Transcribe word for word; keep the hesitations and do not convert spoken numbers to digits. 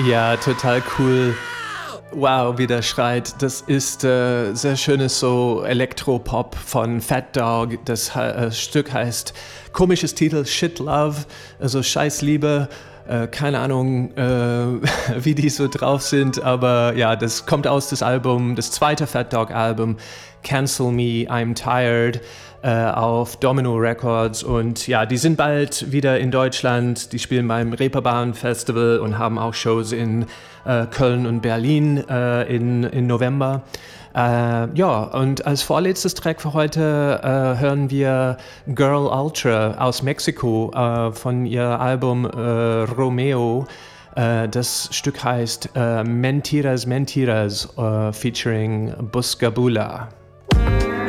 Ja, total cool. Wow, wie der schreit. Das ist äh, sehr schönes so Elektropop von Fat Dog. Das äh, Stück heißt, komisches Titel, Shit Love, also Scheiß Liebe. Äh, keine Ahnung, äh, wie die so drauf sind, aber ja, das kommt aus das Album, das zweite Fat Dog Album, Cancel Me, I'm Tired, äh, auf Domino Records, und ja, die sind bald wieder in Deutschland, die spielen beim Reeperbahn Festival und haben auch Shows in äh, Köln und Berlin äh, in, in November. Äh, ja, und als vorletztes Track für heute äh, hören wir Girl Ultra aus Mexiko äh, von ihr Album äh, Romeo. Äh, das Stück heißt äh, Mentiras Mentiras äh, featuring Buscabula.